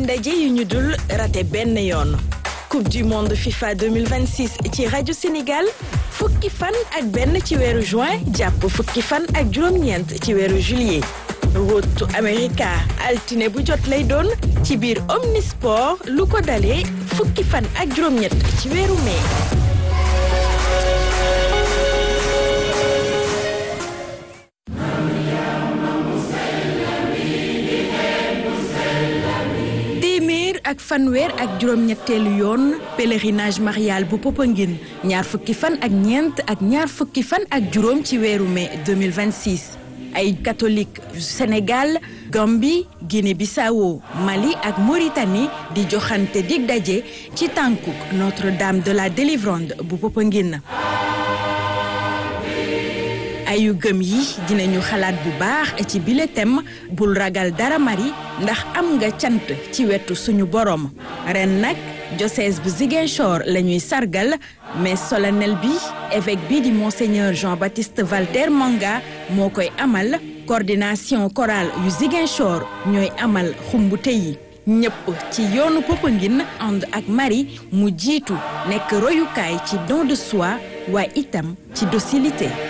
ndaje yu ñu dul raté benn yoon. Coupe du monde FIFA 2026 ci rajo Sénégal fukki fan ak benn ci weeru juin jàpp fukki fan ak juróom-ñeent ci weeru juillet. Road to America altine bu jot lay doon ci biir Omnisport lu ko dalee fukki fan ak juróom-ñett ci weeru mai. ak fanweer ak juróom-ñetteelu yoon pèlerinage marial bu Popenguine ñaar fukki fan ak ñeent ak ñaar fukki fan ak juróom ci weeru mai 2026 ay catholique Sénégal Gambie Guinée-Bissau Mali ak Mauritanie di joxante dig daje ci tànkuk Notre-Dame de la Délivrande bu Popenguine ayu gëm yi dinañu xalaat bu baax ci bile thème bul ragal dara mari ndax am nga cant ci wetu suñu borom ren nag diocèse bu Ziguinchor la ñuy sargal mais solennel bi évêque bi di monseigneur Jean-Baptiste Valter Manga moo koy amal coordination chorale yu Ziguinchor ñooy amal xumbute yi ñëpp ci yoonu Popenguine ànd ak Marie mu jiitu nekk royukaay ci don de soi waaye itam ci docilité